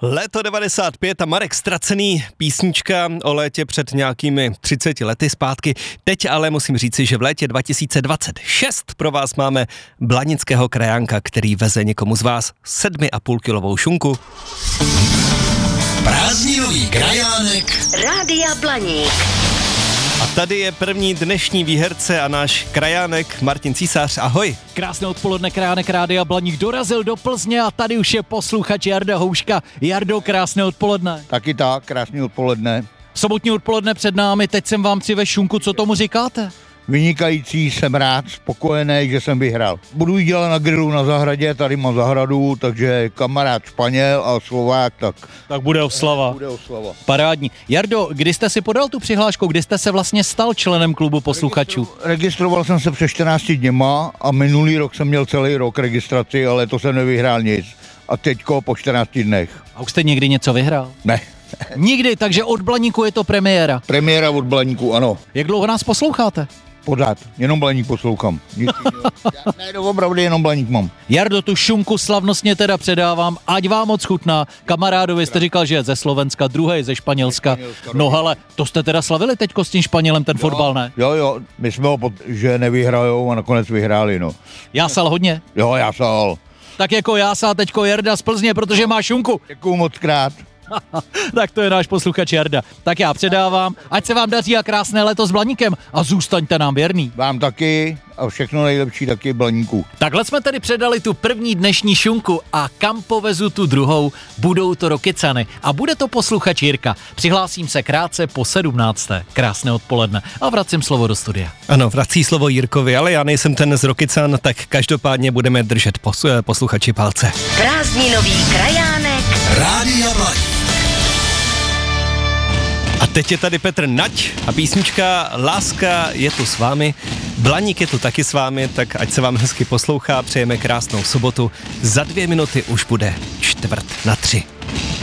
Léto 95 a Marek Ztracený, písnička o létě před nějakými 30 lety zpátky. Teď ale musím říci, že v létě 2026 pro vás máme blanického krajánka, který veze někomu z vás 7,5 kilovou šunku. Prázdninový krajánek Rádia Blaník. A tady je první dnešní výherce a náš krajánek Martin Císař. Ahoj. Krásné odpoledne, krajánek Rádia Blaník dorazil do Plzně a tady už je posluchač Jarda Houška. Jardo, krásné odpoledne. Taky tak, krásný odpoledne. Sobotní odpoledne před námi, teď jsem vám přivez šunku, co tomu říkáte? Vynikající, jsem rád, spokojený, že jsem vyhrál. Budu ji dělat na grilu na zahradě, tady mám zahradu, takže kamarád Španěl a Slovák, Tak bude oslava. bude oslava. Parádní. Jardo, kdy jste si podal tu přihlášku, kdy jste se vlastně stal členem klubu posluchačů? Registroval jsem se před 14 dněma a minulý rok jsem měl celý rok registraci, ale to jsem nevyhrál nic. A teďko po 14 dnech. A už jste někdy něco vyhrál? Ne. Nikdy, takže od Blaníku je to premiéra. Premiéra od Blaníku, ano. Jak dlouho nás posloucháte? Pořád, jenom Blaník poslouchám. Nic jiného. Ne, opravdu jenom Blaník mám. Jardo, tu šunku slavnostně teda předávám, ať vám moc chutná. Kamarádovi jste říkal, že je ze Slovenska, druhý ze Španělska. No hele, to jste teda slavili teďko s tím Španělem ten fotbal, ne? Jo, my jsme ho, že nevyhrajou a nakonec vyhráli, no. Jásal hodně? Jo, já sál. Tak jako jásá teďko Jarda z Plzně, protože má šunku. Děkuju moc krát. Tak to je náš posluchač Jarda. Tak já předávám, ať se vám daří a krásné léto s Blaníkem a zůstaňte nám věrný. Vám taky a všechno nejlepší taky Blaníku. Takhle jsme tedy předali tu první dnešní šunku a kam povezu tu druhou, budou to Rokycany a bude to posluchač Jirka. Přihlásím se krátce po 17. Krásné odpoledne a vracím slovo do studia. Ano, vrací slovo Jirkovi, ale já nejsem ten z Rokycan, tak každopádně budeme držet posluchači palce. Prázdninový krajánek Rádia Blaník. A teď je tady Petr Nať a písnička Láska je tu s vámi. Blaník je tu taky s vámi, tak ať se vám hezky poslouchá, přejeme krásnou sobotu. Za 2 minuty už bude 2:45.